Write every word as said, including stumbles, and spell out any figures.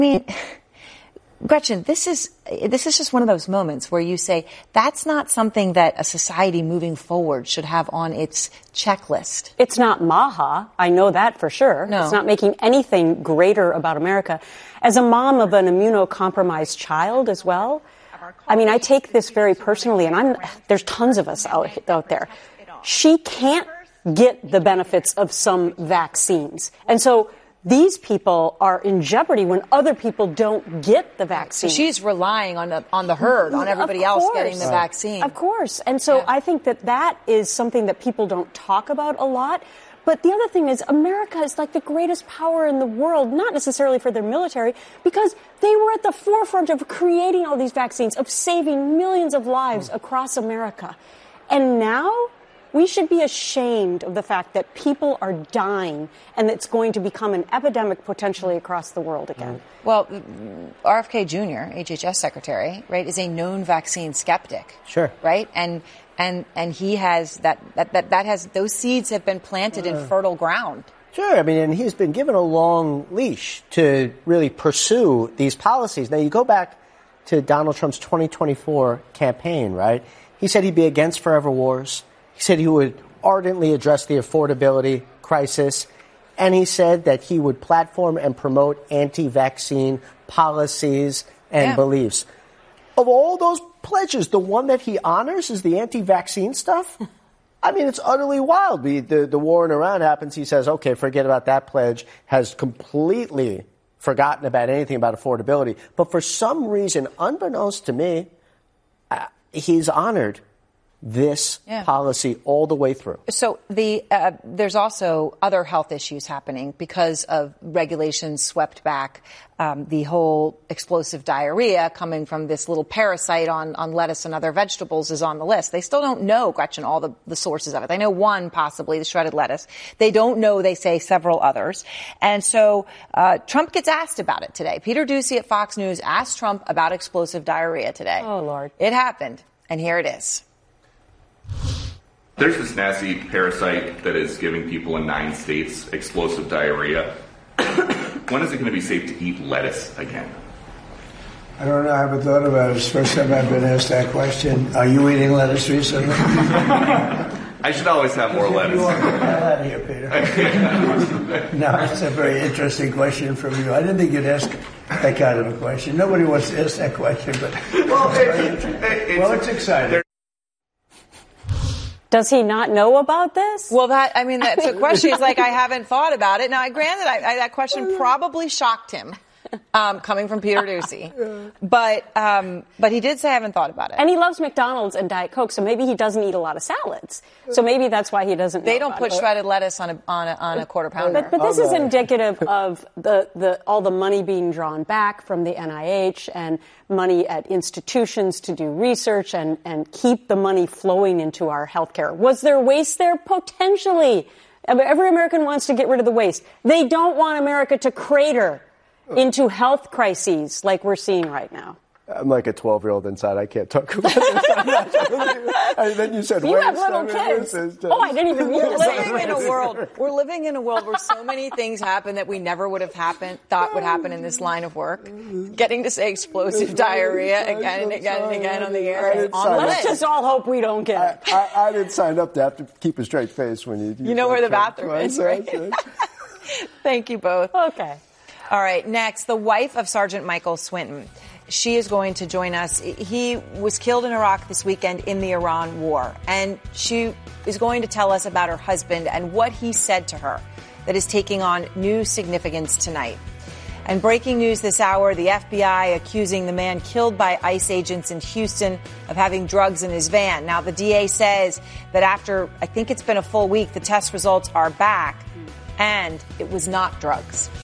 I mean, Gretchen, this is this is just one of those moments where you say that's not something that a society moving forward should have on its checklist. It's not Maha. I know that for sure. No. It's not making anything greater about America. As a mom of an immunocompromised child as well, I mean, I take this very personally, and I'm there's tons of us out, out there. She can't get the benefits of some vaccines. And so these people are in jeopardy when other people don't get the vaccine. So she's relying on the, on the herd, on everybody else getting the vaccine. Of course. And so yeah. I think that that is something that people don't talk about a lot. But the other thing is America is like the greatest power in the world, not necessarily for their military, because they were at the forefront of creating all these vaccines, of saving millions of lives mm. across America. And now we should be ashamed of the fact that people are dying and it's going to become an epidemic potentially across the world again. Well, R F K Junior, H H S Secretary, right, is a known vaccine skeptic. Sure. Right? And and and he has that that that, that has those seeds have been planted uh, in fertile ground. Sure. I mean, and he's been given a long leash to really pursue these policies. Now, you go back to Donald Trump's twenty twenty-four campaign, right? He said he'd be against forever wars. He said he would ardently address the affordability crisis, and he said that he would platform and promote anti-vaccine policies and yeah. beliefs. Of all those pledges, the one that he honors is the anti-vaccine stuff? I mean, it's utterly wild. The, the, the war in Iran happens. He says, okay, forget about that pledge, has completely forgotten about anything about affordability. But for some reason, unbeknownst to me, uh, he's honored this yeah. policy all the way through. So the uh, there's also other health issues happening because of regulations swept back. Um, the whole explosive diarrhea coming from this little parasite on, on lettuce and other vegetables is on the list. They still don't know, Gretchen, all the, the sources of it. They know one, possibly, the shredded lettuce. They don't know, they say, several others. And so uh, Trump gets asked about it today. Peter Doocy at Fox News asked Trump about explosive diarrhea today. Oh, Lord. It happened, and here it is. There's this nasty parasite that is giving people in nine states explosive diarrhea. When is it going to be safe to eat lettuce again? I don't know. I haven't thought about it. It's the first time I've been asked that question. Are you eating lettuce recently? I should always have more lettuce. You want to get the hell out of here, Peter. No, it's a very interesting question from you. I didn't think you'd ask that kind of a question. Nobody wants to ask that question, but well, it's, very interesting. It's, well, it's exciting. Does he not know about this? Well, that, I mean, that's a question. He's like, I haven't thought about it. Now, granted, I, I, that question probably shocked him, um, coming from Peter Doocy. But, um, but he did say I haven't thought about it. And he loves McDonald's and Diet Coke, so maybe he doesn't eat a lot of salads. So maybe that's why he doesn't know They don't about put it. shredded lettuce on a, on a, on a quarter pounder. But, but this is indicative of the, the, all the money being drawn back from the N I H and money at institutions to do research and, and keep the money flowing into our healthcare. Was there waste there? Potentially. Every American wants to get rid of the waste. They don't want America to crater into health crises like we're seeing right now. I'm like a twelve-year-old inside. I can't talk about this. And then you said, you waste. have little I mean, kids. Just... Oh, I didn't even mean We're to say living in a world. We're living in a world where so many things happen that we never would have happened, thought would happen in this line of work. Getting to say explosive diarrhea again and again and again on the air. On the Let's list. just all hope we don't get it. I, I, I didn't sign up to have to keep a straight face when you. You know where the bathroom is, right? Thank you both. Okay. All right. Next, the wife of Sergeant Michael Swinton. She is going to join us. He was killed in Iraq this weekend in the Iran war. And she is going to tell us about her husband and what he said to her that is taking on new significance tonight. And breaking news this hour, the F B I accusing the man killed by ICE agents in Houston of having drugs in his van. Now, the D A says that after, I think it's been a full week, the test results are back. And it was not drugs.